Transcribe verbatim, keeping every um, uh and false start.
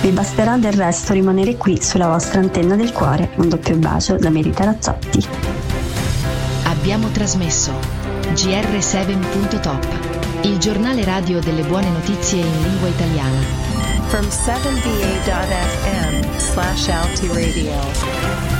Vi basterà del resto rimanere qui sulla vostra antenna del cuore. Un doppio bacio da Merita Razzotti. Abbiamo trasmesso G R sette punto top, il giornale radio delle buone notizie in lingua italiana. From seven b a dot f m slash alti radio.